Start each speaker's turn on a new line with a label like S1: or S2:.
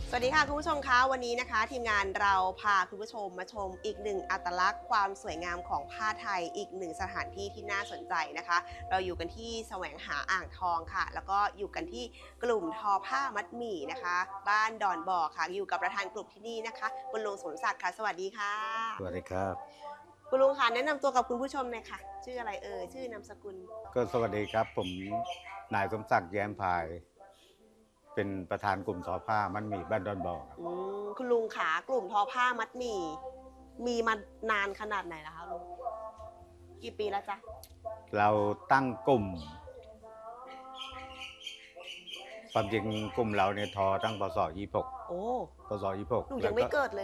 S1: สวัสดีค่ะคุณผู้ชมคะวันนี้นะคะทีมงานเราพาคุณผู้ชมมาชมอีกหนึ่งอัตลักษณ์ความสวยงามของผ้าไทยอีกหนึ่งสถานที่ที่น่าสนใจนะคะเราอยู่กันที่แสวงหาอ่างทองค่ะแล้วก็อยู่กันที่กลุ่มทอผ้ามัดหมี่นะคะบ้านดอนบ่อค่ะอยู่กับประธานกลุ่มที่นี่นะคะคุณลุงสมศักดิ์ค่ะสวัสดีค่ะ
S2: สวัสดีครับ
S1: คุณลุงค่ะแนะนำตัวกับคุณผู้ชมหน่อยค่ะชื่ออะไรชื่อนามสกุล
S2: ก็สวัสดีครับผมนายสมศักดิ์แย้มพายเป็นประธานกลุ่มทอผ้ามันหมี่บ้านดอนบ่อครับ
S1: คุณลุงขากลุ่มทอผ้ามัดหมี่มีมานานขนาดไหนแล้วคะลุงกี่ปีแล้วจ๊ะ
S2: เราตั้งกลุ่มความจริงกลุ่มเราเนี่ยทอตั้งปศ26
S1: โอ้
S2: ปศ26
S1: หนูยั
S2: แล้วก็
S1: งไม่เกิดเลย